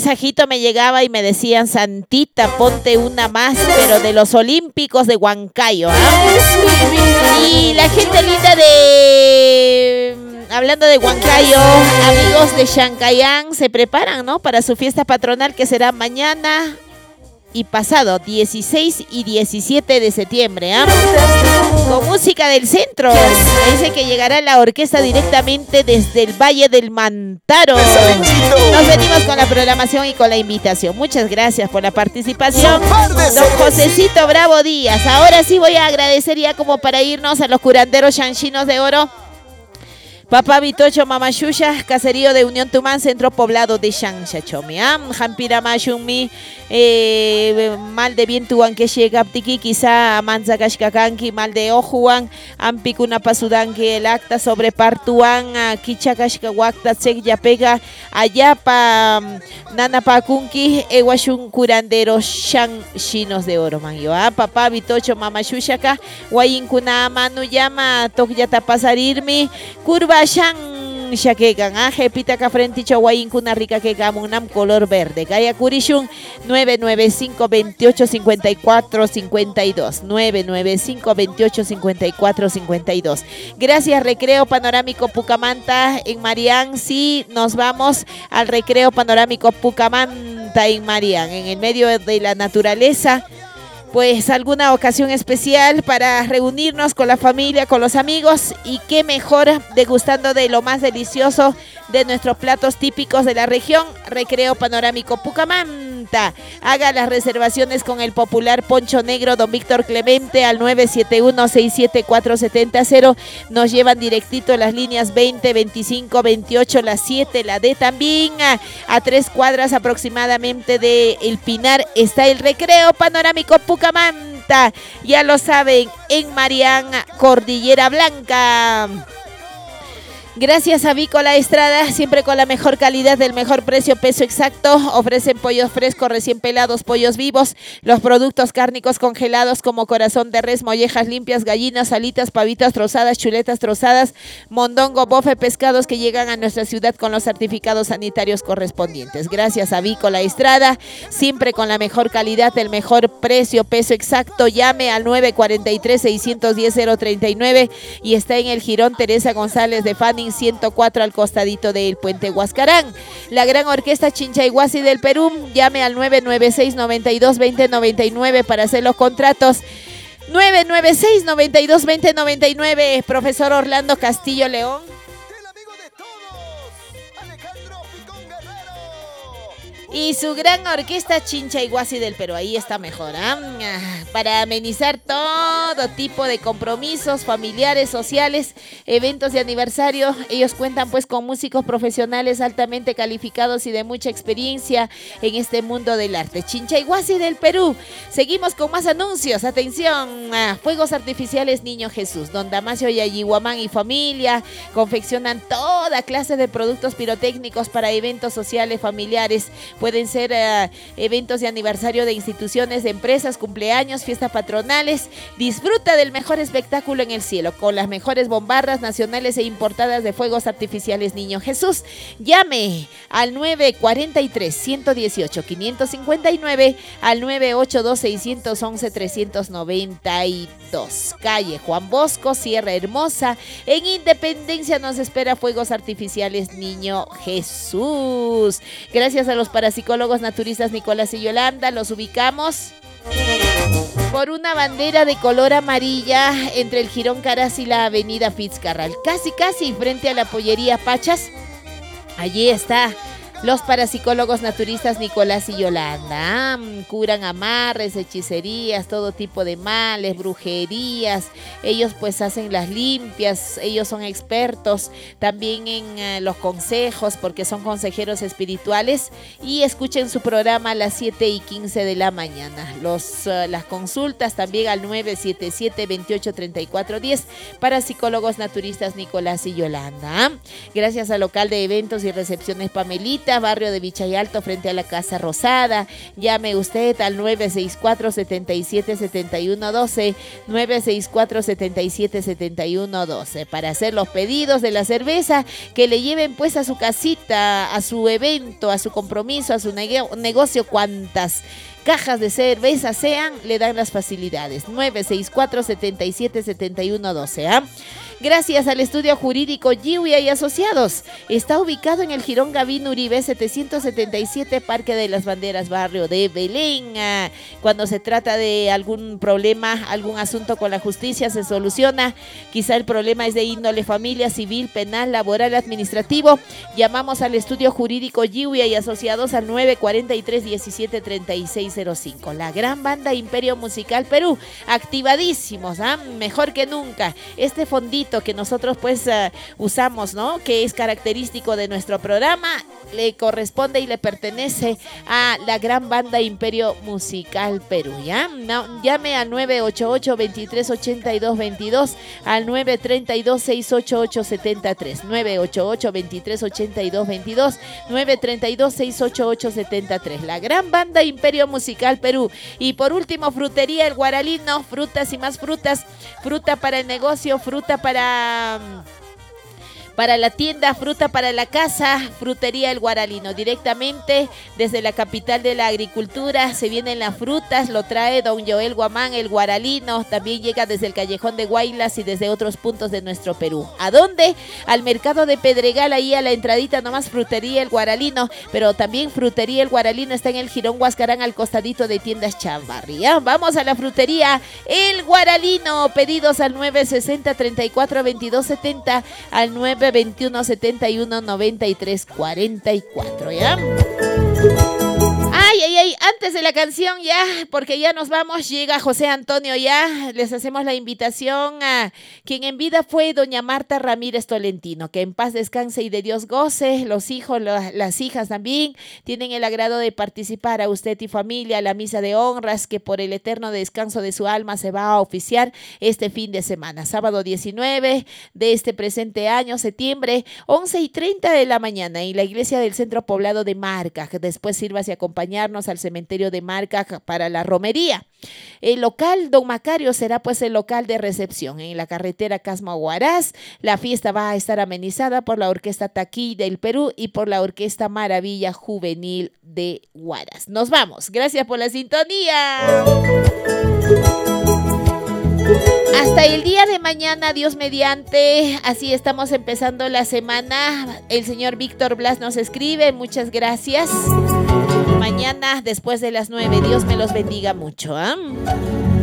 mensajito me llegaba y me decían, Santita, ponte una más, pero de los Olímpicos de Huancayo. Y la gente linda de... Hablando de Huancayo, amigos de Chancayán se preparan, ¿no? Para su fiesta patronal que será mañana y pasado, 16 y 17 de septiembre, ¿eh? Con música del centro. Dice que llegará la orquesta directamente desde el Valle del Mantaro. Nos venimos con la programación y con la invitación. Muchas gracias por la participación. Don Josecito Bravo Díaz. Ahora sí voy a agradecer ya como para irnos a los curanderos chanchinos de oro. Papá Vitocho Mamashusha, caserío de Unión Tumán, centro poblado de Shanchachomi. Jampira Mashumi, mal de viento que llega Aptiki, quizá Manzakashkakanki, mal de Ojuan, Ampikuna Pasudanki, el acta sobre Partuan, Kichakashkawakta, Tsek Yapega, Ayapa, Nanapakunki, Ewashun curandero Shan Chinos de Oro, man. Papá Vitocho Mamashushaka, Wayinkuna Manuyama, Tokyata Pasarirmi, Curva Shan Shakegan, Jepita Cafrenti Chawain Kuna Rica que Gamunam color verde. Gaya Kurishun 995 28 54 52. 995 28 54 52. Gracias, Recreo Panorámico Pucamanta en Marián. Sí, nos vamos al Recreo Panorámico Pucamanta en Marián, en el medio de la naturaleza. Pues alguna ocasión especial para reunirnos con la familia, con los amigos, y qué mejor degustando de lo más delicioso de nuestros platos típicos de la región. Recreo Panorámico Pucamanta. Haga las reservaciones con el popular Poncho Negro Don Víctor Clemente al 971-67470. Nos llevan directito las líneas 20, 25, 28, la 7, la D también. A 3 cuadras aproximadamente de El Pinar está el Recreo Panorámico Pucamanta. Ya lo saben, en Marián, Cordillera Blanca. Gracias a Vícola Estrada, siempre con la mejor calidad, del mejor precio, peso exacto. Ofrecen pollos frescos, recién pelados, pollos vivos, los productos cárnicos congelados como corazón de res, mollejas limpias, gallinas, alitas, pavitas trozadas, chuletas trozadas, mondongo, bofe, pescados que llegan a nuestra ciudad con los certificados sanitarios correspondientes. Gracias a Vícola Estrada, siempre con la mejor calidad, el mejor precio, peso exacto. Llame al 943-610-039 y está en el Jirón Teresa González de Fanning 104 al costadito del Puente Huascarán. La Gran Orquesta Chinchayhuasi del Perú, llame al 996-92-2099 para hacer los contratos. 996-92-2099. Profesor Orlando Castillo León. Y su Gran Orquesta Chinchayhuasi del Perú, ahí está mejor, para amenizar todo tipo de compromisos familiares, sociales, eventos de aniversario. Ellos cuentan pues con músicos profesionales altamente calificados y de mucha experiencia en este mundo del arte. Chinchayhuasi del Perú. Seguimos con más anuncios. Atención, Fuegos Artificiales Niño Jesús. Don Damasio Yayihuamán y familia confeccionan toda clase de productos pirotécnicos para eventos sociales, familiares. Pueden ser eventos de aniversario de instituciones, de empresas, cumpleaños, fiestas patronales. Disfruta del mejor espectáculo en el cielo con las mejores bombardas nacionales e importadas de Fuegos Artificiales Niño Jesús. Llame al 943-118-559, al 982-611-392. Calle Juan Bosco, Sierra Hermosa. En Independencia nos espera Fuegos Artificiales Niño Jesús. Gracias a los parapsicólogos naturistas Nicolás y Yolanda, los ubicamos por una bandera de color amarilla entre el Jirón Caras y la avenida Fitzcarral, casi frente a la pollería Pachas. Allí está los parapsicólogos naturistas Nicolás y Yolanda. Curan amarres, hechicerías, todo tipo de males, brujerías. Ellos pues hacen las limpias, ellos son expertos también en los consejos porque son consejeros espirituales. Y escuchen su programa a las 7:15 de la mañana. Las consultas también al 977-283410. Parapsicólogos naturistas Nicolás y Yolanda. Gracias al local de eventos y recepciones Pamelita. Chinita, barrio de Vichayalto, frente a la Casa Rosada. Llame usted al 964-777112, 964-777112, para hacer los pedidos de la cerveza que le lleven pues a su casita, a su evento, a su compromiso, a su negocio, cuantas cajas de cerveza sean, le dan las facilidades. 964-777112, ¿ah? Gracias al estudio jurídico Giuya y Asociados. Está ubicado en el Jirón Gavino Uribe 777, Parque de las Banderas, barrio de Belén. Cuando se trata de algún problema, algún asunto con la justicia, se soluciona. Quizá el problema es de índole familia, civil, penal, laboral, administrativo. Llamamos al estudio jurídico Giuya y Asociados al 943-173605. La gran banda Imperio Musical Perú, activadísimos, mejor que nunca. Este fondito que nosotros pues usamos, ¿no?, que es característico de nuestro programa, le corresponde y le pertenece a la gran banda Imperio Musical Perú, ¿ya? No, llame al 988-238222, al 932-68873, 988-238222, 932-68873, la gran banda Imperio Musical Perú. Y por último, Frutería El Guaralino, frutas y más frutas, fruta para el negocio, fruta para la tienda, fruta para la casa, Frutería El Guaralino. Directamente desde la capital de la agricultura se vienen las frutas, lo trae don Joel Guamán, El Guaralino. También llega desde el Callejón de Guaylas y desde otros puntos de nuestro Perú. ¿A dónde? Al mercado de Pedregal, ahí a la entradita nomás, Frutería El Guaralino. Pero también Frutería El Guaralino está en el Jirón Huascarán, al costadito de Tiendas Chambarri. Vamos a la Frutería El Guaralino. Pedidos al 960-34-2270, al 921-71-93-44, ¿ya? Ay, antes de la canción ya, porque ya nos vamos, llega José Antonio ya, les hacemos la invitación a quien en vida fue doña Marta Ramírez Tolentino, que en paz descanse y de Dios goce. Los hijos, las hijas también tienen el agrado de participar, a usted y familia, a la misa de honras que por el eterno descanso de su alma se va a oficiar este fin de semana, sábado 19 de este presente año, septiembre, 11:30 de la mañana, en la iglesia del centro poblado de Marca. Después sírvase a acompañarnos al cementerio de Marca para la romería. El local Don Macario será pues el local de recepción en la carretera Casma-Huaraz. La fiesta va a estar amenizada por la Orquesta Taquí del Perú y por la Orquesta Maravilla Juvenil de Huaraz. Nos vamos. Gracias por la sintonía. Hasta el día de mañana, Dios mediante. Así estamos empezando la semana. El señor Víctor Blas nos escribe. Muchas gracias. Mañana después de las 9. Dios me los bendiga mucho.